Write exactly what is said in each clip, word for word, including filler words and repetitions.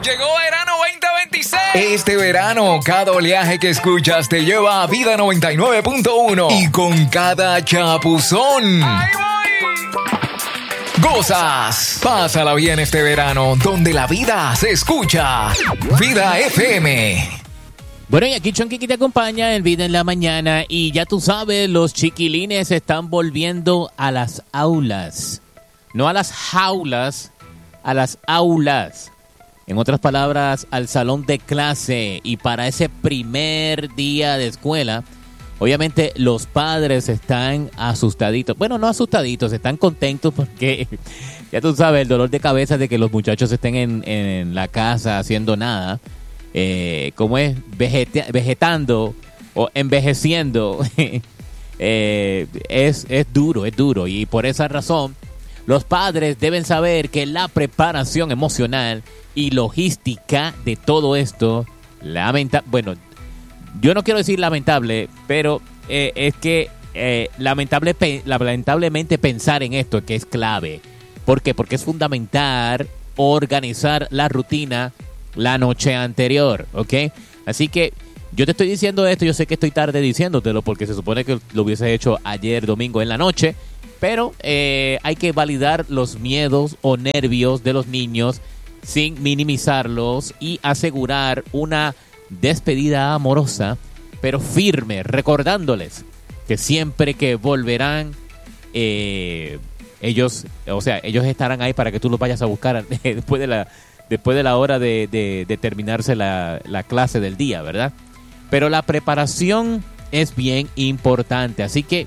Llegó verano veinte veintiséis. Este verano, cada oleaje que escuchas te lleva a Vida noventa y nueve punto uno. Y con cada chapuzón, ¡ahí voy! gozas. Pásala bien este verano, donde la vida se escucha. Vida F M. Bueno, y aquí Chonky que te acompaña en Vida en la Mañana. Y ya tú sabes, los chiquilines están volviendo a las aulas. No a las jaulas, a las aulas. En otras palabras, al salón de clase. Y para ese primer día de escuela, obviamente los padres están asustaditos. Bueno, no asustaditos, están contentos porque ya tú sabes el dolor de cabeza de que los muchachos estén en, en la casa haciendo nada. Eh, como es vegeta- vegetando o envejeciendo. eh, es, es duro, es duro. Y por esa razón, los padres deben saber que la preparación emocional y logística de todo esto, lamenta- bueno, yo no quiero decir lamentable, pero eh, es que eh, lamentable pe- lamentablemente pensar en esto que es clave. ¿Por qué? Porque es fundamental organizar la rutina la noche anterior, ¿ok? Así que yo te estoy diciendo esto, yo sé que estoy tarde diciéndotelo porque se supone que lo hubiese hecho ayer domingo en la noche, pero eh, hay que validar los miedos o nervios de los niños sin minimizarlos y asegurar una despedida amorosa, pero firme, recordándoles que siempre que volverán, eh, ellos, o sea, ellos estarán ahí para que tú los vayas a buscar después de la, después de la hora de, de, de terminarse la, la clase del día, ¿verdad? Pero la preparación es bien importante, así que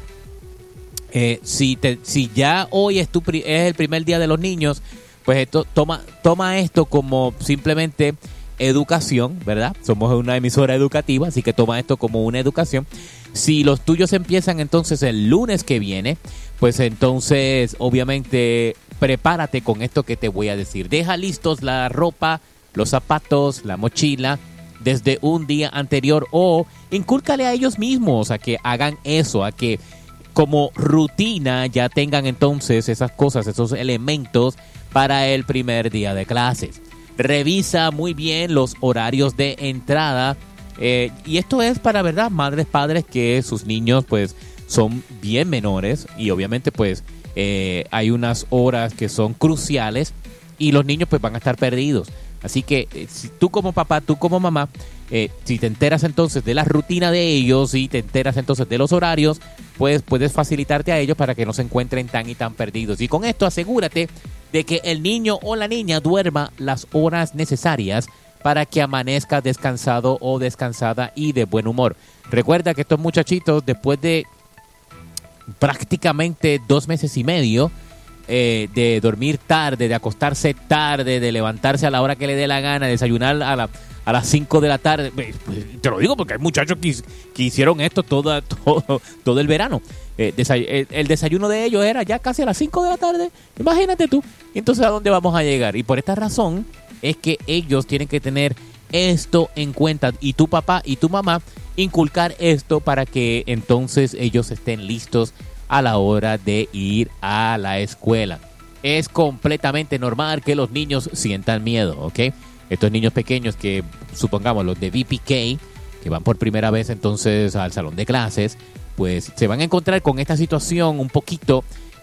eh, si, te, si ya hoy es, tu, es el primer día de los niños, pues esto, toma, toma esto como simplemente educación, ¿verdad? Somos una emisora educativa, así que toma esto como una educación. Si los tuyos empiezan entonces el lunes que viene, pues entonces obviamente prepárate con esto que te voy a decir. Deja listos la ropa, los zapatos, la mochila desde un día anterior o incúlcale a ellos mismos a que hagan eso, a que como rutina ya tengan entonces esas cosas, esos elementos para el primer día de clases. Revisa muy bien los horarios de entrada eh, y esto es para, ¿verdad?, madres, padres que sus niños pues son bien menores y obviamente pues eh, hay unas horas que son cruciales y los niños pues van a estar perdidos. Así que eh, si tú como papá, tú como mamá, eh, si te enteras entonces de la rutina de ellos y te enteras entonces de los horarios, pues puedes facilitarte a ellos para que no se encuentren tan y tan perdidos. Y con esto asegúrate de que el niño o la niña duerma las horas necesarias para que amanezca descansado o descansada y de buen humor. Recuerda que estos muchachitos, después de prácticamente dos meses y medio eh, de dormir tarde, de acostarse tarde, de levantarse a la hora que le dé la gana, de desayunar a, la, a las cinco de la tarde, te lo digo porque hay muchachos que, que hicieron esto todo, todo, todo el verano. Eh, desay- el, el desayuno de ellos era ya casi a las cinco de la tarde. Imagínate tú. Entonces, ¿a dónde vamos a llegar? Y por esta razón es que ellos tienen que tener esto en cuenta. Y tu papá y tu mamá inculcar esto para que entonces ellos estén listos a la hora de ir a la escuela. Es completamente normal que los niños sientan miedo, ¿ok? Estos niños pequeños que, supongamos, los de V P K, que van por primera vez entonces al salón de clases, pues se van a encontrar con esta situación un poquito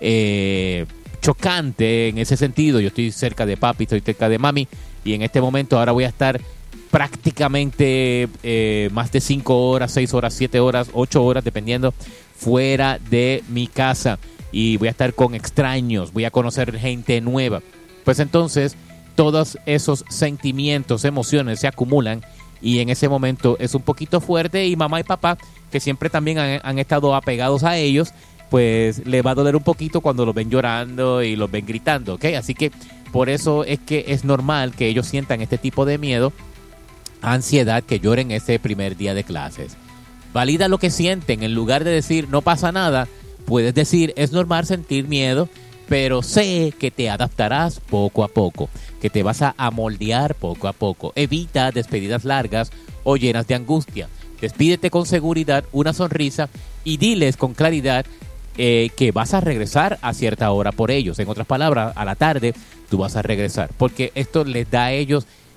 eh, chocante en ese sentido. Yo estoy cerca de papi, estoy cerca de mami, y en este momento ahora voy a estar prácticamente eh, más de cinco horas, seis horas, siete horas, ocho horas, dependiendo, fuera de mi casa. Y voy a estar con extraños, voy a conocer gente nueva. Pues entonces, todos esos sentimientos, emociones se acumulan y en ese momento es un poquito fuerte y mamá y papá, que siempre también han, han estado apegados a ellos, pues le va a doler un poquito cuando los ven llorando y los ven gritando, ¿ok? Así que por eso es que es normal que ellos sientan este tipo de miedo, ansiedad, que lloren ese primer día de clases. Valida lo que sienten, en lugar de decir no pasa nada, puedes decir es normal sentir miedo, pero sé que te adaptarás poco a poco, que te vas a amoldear poco a poco. Evita despedidas largas o llenas de angustia. Despídete con seguridad, una sonrisa y diles con claridad eh, que vas a regresar a cierta hora por ellos. En otras palabras, a la tarde tú vas a regresar, porque esto les da a ellos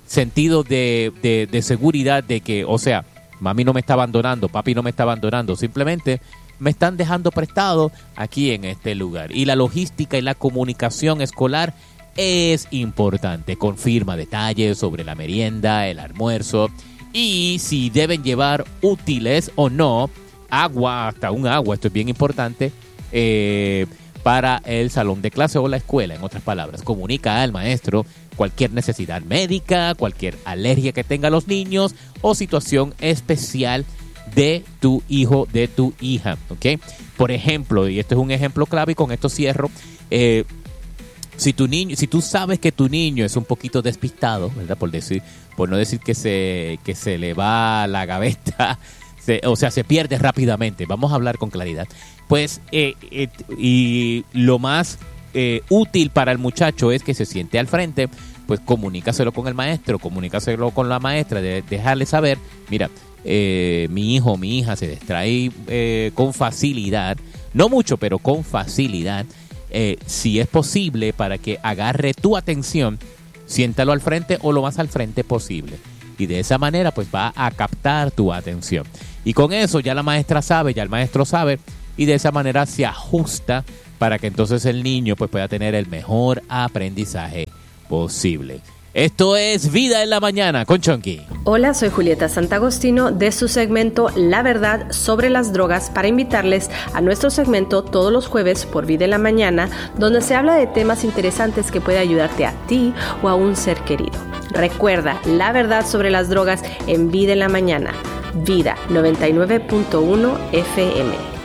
sentido de, de, de seguridad de que, o sea, mami no me está abandonando, papi no me está abandonando, simplemente me están dejando prestado aquí en este lugar. Y la logística y la comunicación escolar es importante. Confirma detalles sobre la merienda, el almuerzo y si deben llevar útiles o no, agua, hasta un agua, esto es bien importante, eh, para el salón de clase o la escuela. En otras palabras, comunica al maestro cualquier necesidad médica, cualquier alergia que tengan los niños o situación especial de tu hijo, de tu hija, ¿ok? Por ejemplo, y esto es un ejemplo clave y con esto cierro, eh, si tu niño, si tú sabes que tu niño es un poquito despistado, ¿verdad? Por decir, por no decir que se, que se le va la gaveta, se, o sea, se pierde rápidamente, vamos a hablar con claridad, pues, eh, eh, y lo más eh, útil para el muchacho es que se siente al frente, pues comunícaselo con el maestro, comunícaselo con la maestra, de, dejarle saber, mira, eh, mi hijo o mi hija se distrae eh, con facilidad, no mucho, pero con facilidad, eh, si es posible, para que agarre tu atención, siéntalo al frente o lo más al frente posible. Y de esa manera, pues va a captar tu atención. Y con eso ya la maestra sabe, ya el maestro sabe, y de esa manera se ajusta para que entonces el niño pues pueda tener el mejor aprendizaje posible. Esto es Vida en la Mañana con Chonky. Hola, soy Julieta Santagostino de su segmento La Verdad sobre las Drogas, para invitarles a nuestro segmento todos los jueves por Vida en la Mañana, donde se habla de temas interesantes que puede ayudarte a ti o a un ser querido. Recuerda, La Verdad sobre las Drogas en Vida en la Mañana. Vida noventa y nueve punto uno F M.